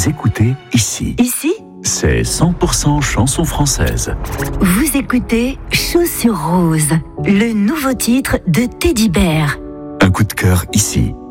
écoutez ici. Ici, C'est 100% chanson française. vous écoutez Chaussures Roses, le nouveau titre de Teddy Bear. Un coup de cœur ici.